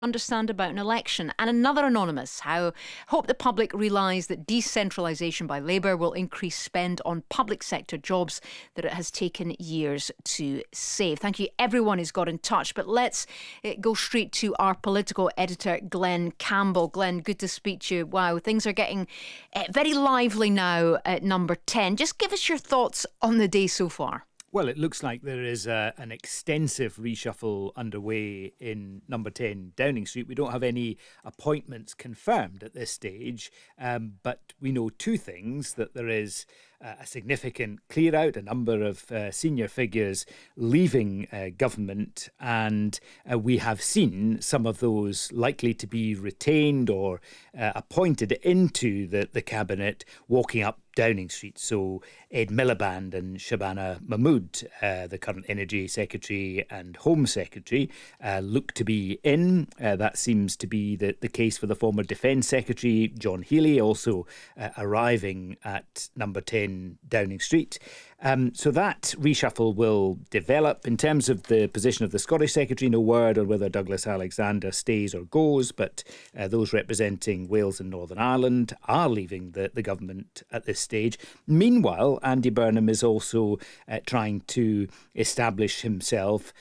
understand about an election. And another anonymous, how hope the public realise that decentralisation by Labour will increase spend on public sector jobs that it has taken years to save. Thank you everyone who's got in touch. But let's go straight to our political editor, Glenn Campbell. Glenn, good to speak to you. Wow, things are getting very lively now at number 10. Just give us your thoughts on the day so far. Well, it looks like there is an extensive reshuffle underway in number 10 Downing Street. We don't have any appointments confirmed at this stage, but we know two things: that there is a significant clear out, a number of senior figures leaving government, and we have seen some of those likely to be retained or appointed into the cabinet walking up Downing Street. So Ed Miliband and Shabana Mahmood, the current Energy Secretary and Home Secretary, look to be in. That seems to be the case for the former Defence Secretary, John Healey, also arriving at number 10 Downing Street. So that reshuffle will develop. In terms of the position of the Scottish Secretary, no word on whether Douglas Alexander stays or goes, but those representing Wales and Northern Ireland are leaving the government at this stage. Meanwhile, Andy Burnham is also trying to establish himself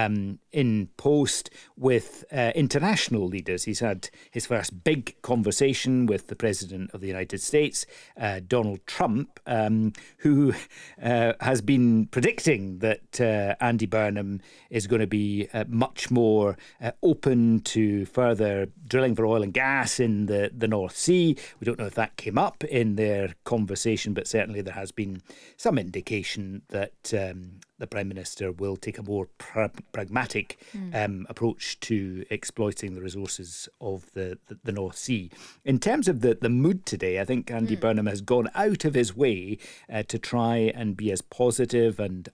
in post with international leaders. He's had his first big conversation with the President of the United States, Donald Trump, who has been predicting that Andy Burnham is going to be much more open to further drilling for oil and gas in the North Sea. We don't know if that came up in their conversation, but certainly there has been some indication that the Prime Minister will take a more pragmatic approach to exploiting the resources of the North Sea. In terms of the mood today, I think Andy Burnham has gone out of his way to try and be as positive and